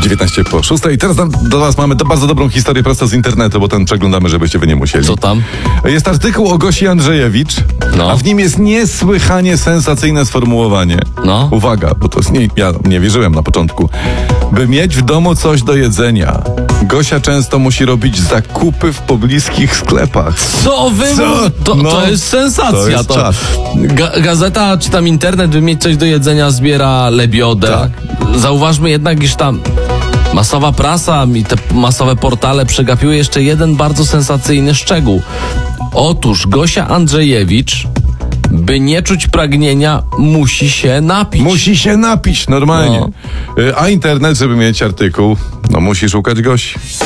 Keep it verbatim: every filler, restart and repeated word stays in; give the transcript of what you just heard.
dziewiętnaście po szóstej. I teraz do, do was mamy do, bardzo dobrą historię prosto z internetu, bo ten przeglądamy, żebyście wy nie musieli. Co tam? Jest artykuł o Gosi Andrzejewicz, No. a w nim jest niesłychanie sensacyjne sformułowanie. No. Uwaga, bo to jest nie, ja nie wierzyłem na początku. By mieć w domu coś do jedzenia, Gosia często musi robić zakupy w pobliskich sklepach. Co wy Co? mów- To, No, to jest sensacja. to jest czas. Ga- gazeta czy tam internet, by mieć coś do jedzenia, zbiera lebiodę. Tak. Zauważmy jednak, iż tam masowa prasa i te masowe portale przegapiły jeszcze jeden bardzo sensacyjny szczegół. Otóż Gosia Andrzejewicz, by nie czuć pragnienia, musi się napić. Musi się napić normalnie. No. Y, A internet, żeby mieć artykuł, no musi szukać Gosi.